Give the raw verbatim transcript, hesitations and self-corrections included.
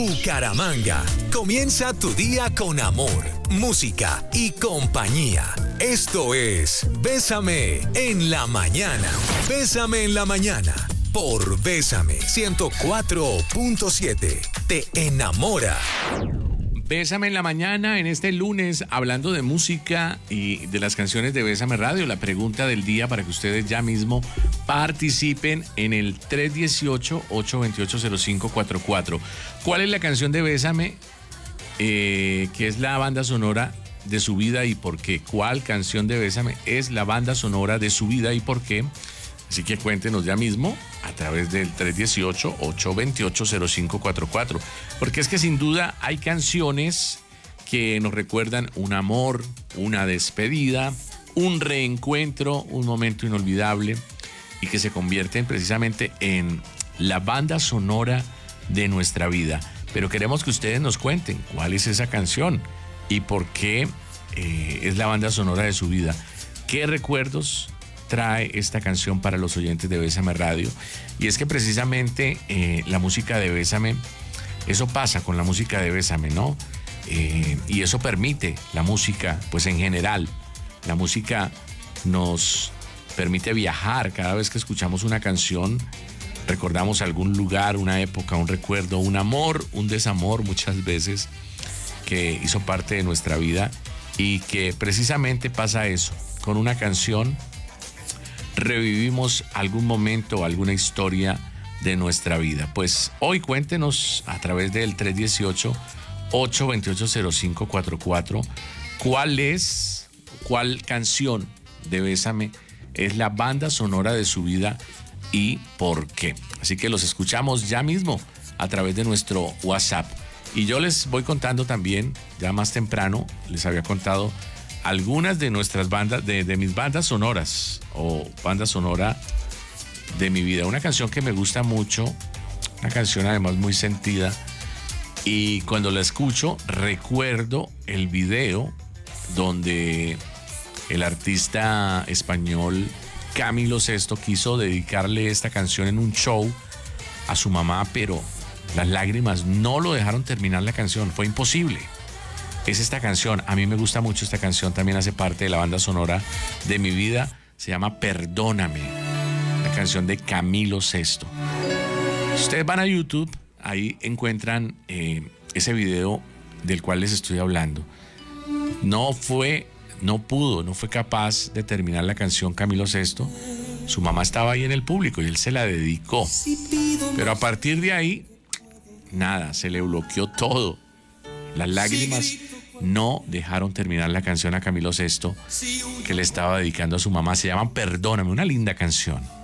Bucaramanga. Comienza tu día con amor, música y compañía. Esto es Bésame en la mañana. Bésame en la mañana por Bésame ciento cuatro punto siete. Te enamora. Bésame en la mañana en este lunes, hablando de música y de las canciones de Bésame Radio. La pregunta del día para que ustedes ya mismo participen en el tres uno ocho, ocho dos ocho, cero cinco cuatro cuatro. ¿Cuál es la canción de Bésame eh, que es la banda sonora de su vida y por qué? ¿Cuál canción de Bésame es la banda sonora de su vida y por qué? Así que cuéntenos ya mismo a través del tres uno ocho, ocho dos ocho, cero cinco cuatro cuatro. Porque es que sin duda hay canciones que nos recuerdan un amor, una despedida, un reencuentro, un momento inolvidable y que se convierten precisamente en la banda sonora de nuestra vida. Pero queremos que ustedes nos cuenten cuál es esa canción y por qué eh, es la banda sonora de su vida. ¿Qué recuerdos trae esta canción para los oyentes de Bésame Radio? Y es que precisamente eh, la música de Bésame, eso pasa con la música de Bésame, ¿no? Eh, y eso permite la música, pues en general, la música nos permite viajar. Cada vez que escuchamos una canción, recordamos algún lugar, una época, un recuerdo, un amor, un desamor muchas veces que hizo parte de nuestra vida y que precisamente pasa eso, con una canción revivimos algún momento, alguna historia de nuestra vida. Pues hoy cuéntenos a través del tres uno ocho, ocho dos ocho, cero cinco cuatro cuatro cuál es, cuál canción de Bésame es la banda sonora de su vida y por qué. Así que los escuchamos ya mismo a través de nuestro WhatsApp. Y yo les voy contando también, ya más temprano, les había contado algunas de nuestras bandas, de, de mis bandas sonoras o banda sonora de mi vida. Una canción que me gusta mucho, una canción además muy sentida, y cuando la escucho recuerdo el video donde el artista español Camilo Sesto quiso dedicarle esta canción en un show a su mamá, pero las lágrimas no lo dejaron terminar la canción, fue imposible. Es esta canción, a mí me gusta mucho esta canción, también hace parte de la banda sonora de mi vida, se llama Perdóname, la canción de Camilo Sesto. Si ustedes van a YouTube, ahí encuentran eh, ese video del cual les estoy hablando. No fue, no pudo, no fue capaz de terminar la canción Camilo Sesto. Su mamá estaba ahí en el público y él se la dedicó. Pero a partir de ahí, nada, se le bloqueó todo. Las lágrimas no dejaron terminar la canción a Camilo Sesto que le estaba dedicando a su mamá. Se llama Perdóname, una linda canción.